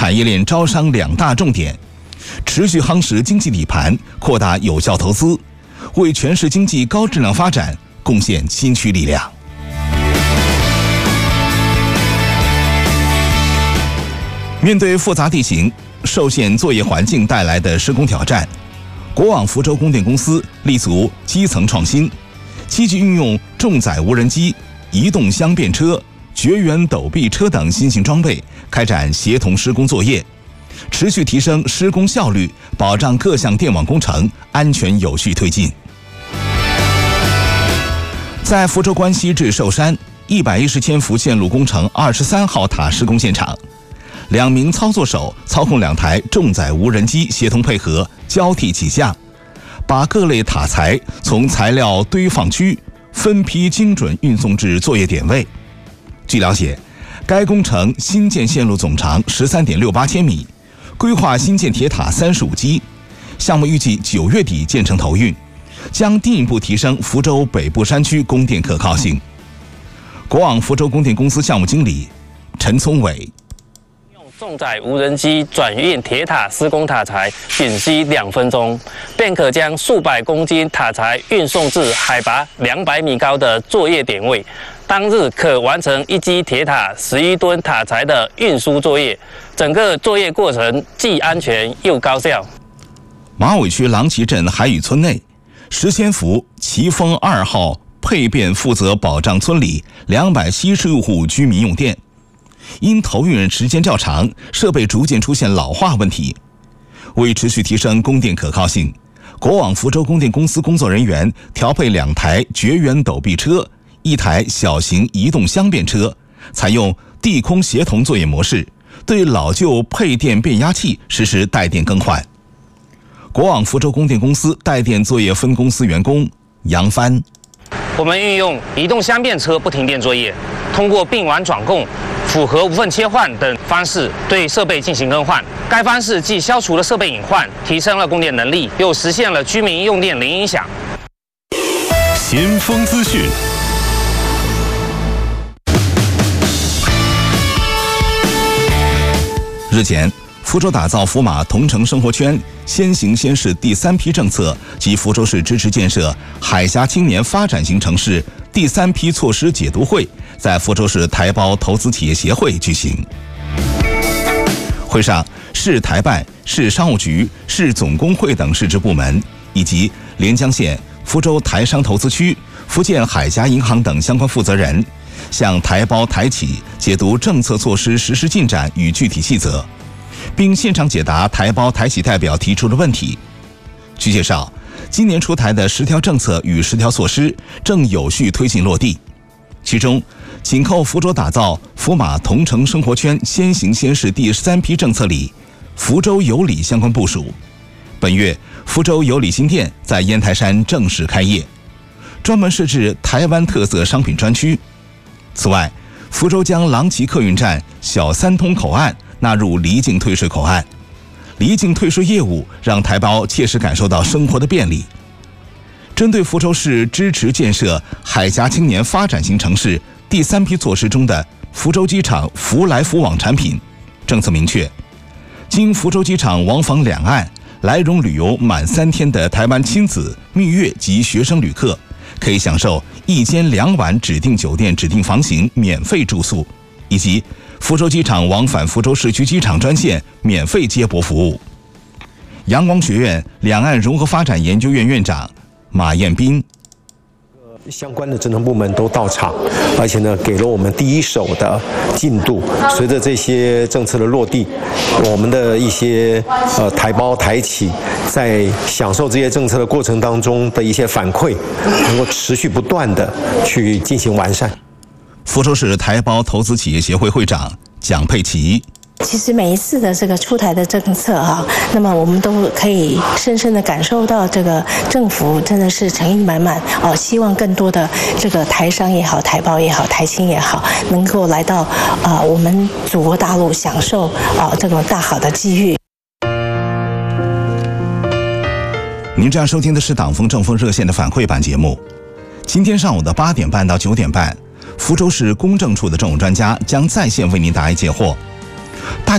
产业链招商2大重点，持续夯实经济底盘，扩大有效投资，为全市经济高质量发展贡献新驱力量。面对复杂地形、受限作业环境带来的施工挑战，国网福州供电公司立足基层创新，积极运用重载无人机、移动箱便车、绝缘陡壁车等新型装备，开展协同施工作业，持续提升施工效率，保障各项电网工程安全有序推进。在福州关西至寿山110千伏线路工程23号塔施工现场，2名操作手操控2台重载无人机协同配合，交替起降，把各类塔材从材料堆放区分批精准运送至作业点位。据了解，该工程新建线路总长13.68千米，规划新建铁塔35基，项目预计9月底建成投运，将进一步提升福州北部山区供电可靠性。国网福州供电公司项目经理陈聪伟。 重载无人机转运铁塔施工塔材仅需2分钟，便可将数百公斤塔材运送至海拔200米高的作业点位，当日可完成1基铁塔11吨塔材的运输作业，整个作业过程既安全又高效。 马尾区郎旗镇海屿村内，10千伏奇峰2号配变负责保障村里276户居民用电。因投运时间较长，设备逐渐出现老化问题。为持续提升供电可靠性，国网福州供电公司工作人员调配2台绝缘陡壁车、1台小型移动箱便车，采用地空协同作业模式，对老旧配电变压器实施带电更换。国网福州供电公司带电作业分公司员工杨帆： 我们运用移动箱便车不停电作业，通过并网转供、符合无缝切换等方式对设备进行更换。该方式既消除了设备隐患，提升了供电能力，又实现了居民用电零影响。 先锋资讯。 日前，福州打造福马同城生活圈先行先试第3批政策及福州市支持建设海峡青年发展型城市第3批措施解读会在福州市台胞投资企业协会举行。会上，市台办、市商务局、市总工会等市直部门以及连江县、福州台商投资区、福建海峡银行等相关负责人向台胞台企解读政策措施实施进展与具体细则，并现场解答台胞台企代表提出的问题。据介绍，今年出台的10条政策与10条措施正有序推进落地，其中紧扣福州打造福马同城生活圈先行先试第3批政策里福州有里相关部署。本月，福州有里新店在烟台山正式开业，专门设置台湾特色商品专区。此外，福州将郎旗客运站小三通口岸纳入离境退税口岸，离境退税业务让台胞切实感受到生活的便利。针对福州市支持建设海峡青年发展型城市第3批措施中的福州机场福来福往产品，政策明确，经福州机场往返两岸来蓉旅游满3天的台湾亲子、蜜月及学生旅客，可以享受1间2晚指定酒店指定房型免费住宿，以及福州机场往返福州市区机场专线免费接驳服务。阳光学院两岸融合发展研究院院长马彦斌： 相关的政策部门都到场，而且呢，给了我们第一手的进度。随着这些政策的落地，我们的一些台胞台企在享受这些政策的过程当中的一些反馈，能够持续不断的去进行完善。 福州市台胞投资企业协会会长蒋佩琪： 其实每一次的这个出台的政策那么我们都可以深深的感受到这个政府真的是诚意满满希望更多的这个台商也好、台胞也好、台青也好，能够来到我们祖国大陆享受这种大好的机遇。 您这样收听的是党风政风热线的反馈版节目。今天上午的8点半到9点半，福州市公证处的政务专家将在线为您答疑解惑。